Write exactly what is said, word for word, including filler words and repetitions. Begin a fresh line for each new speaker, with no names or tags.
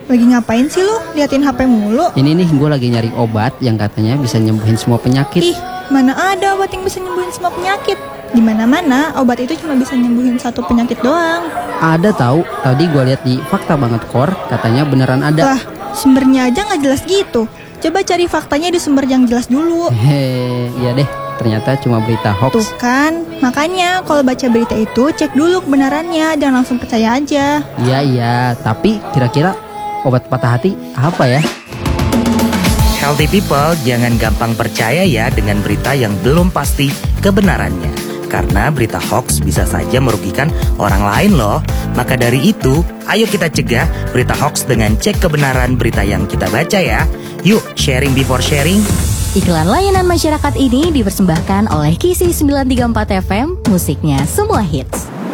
lagi ngapain sih lu? Liatin H P mulu.
Ini nih gue lagi nyari obat yang katanya bisa nyembuhin semua penyakit.
Ih, mana ada obat yang bisa nyembuhin semua penyakit? Di mana-mana obat itu cuma bisa nyembuhin satu penyakit doang.
Ada tahu, tadi gue lihat di Fakta Banget Core, katanya beneran ada.
Lah, sumbernya aja nggak jelas gitu. Coba cari faktanya di sumber yang jelas dulu.
Hehe, iya deh, ternyata cuma berita hoax.
Tuh kan, makanya kalau baca berita itu cek dulu kebenarannya, jangan langsung percaya aja.
Iya iya, tapi kira-kira obat patah hati apa ya?
Healthy people, jangan gampang percaya ya dengan berita yang belum pasti kebenarannya. Karena berita hoax bisa saja merugikan orang lain loh. Maka dari itu, ayo kita cegah berita hoax dengan cek kebenaran berita yang kita baca ya. Yuk, sharing before sharing.
Iklan layanan masyarakat ini dipersembahkan oleh Kisi sembilan tiga empat F M, musiknya semua hits.